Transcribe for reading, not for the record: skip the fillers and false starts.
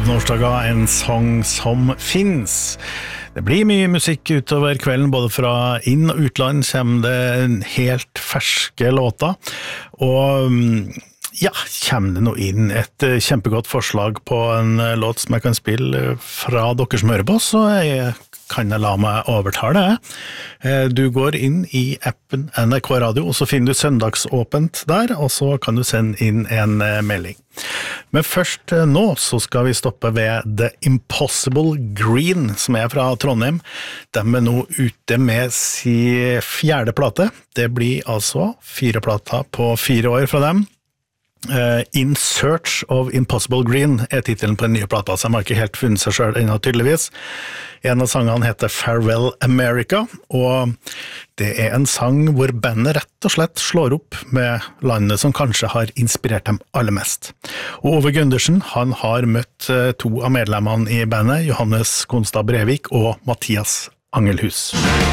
Nordstoga, en sång som finns. Det blir mye musikk utover kvelden, både fra inn- og utland kommer det helt ferske låter, og ja, kommer det nå inn et kjempegodt forslag på en låt som jeg kan spille fra dere som hører på, så kan jeg la meg overtale det. Du går inn i appen NRK Radio, og så finner du søndagsåpent der, og så kan du sende inn en melding. Men først nå så skal vi stoppe ved The Impossible Green, som fra Trondheim. De nå ute med sin 4. plate. Det blir altså 4 plater på 4 år fra dem. In Search of Impossible Green titelen på en nye plata, så de har ikke helt funnet seg selv ennå tydeligvis. En av sangene heter Farewell America, og det en sang hvor bandet rett og slett slår opp med landet som kanskje har inspirert dem aller mest. Og Ove Gundersen, han har møtt 2 av medlemmene i bandet, Johannes Konstad Brevik og Mathias Angelhus.